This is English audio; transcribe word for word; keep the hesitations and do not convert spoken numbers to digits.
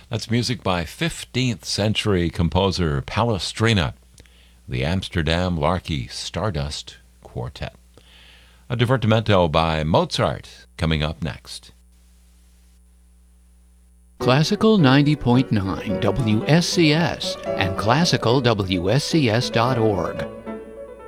That's music by fifteenth century composer Palestrina, the Amsterdam Larky Stardust Quartet. A divertimento by Mozart coming up next. Classical ninety point nine W S C S and classical W S C S dot org.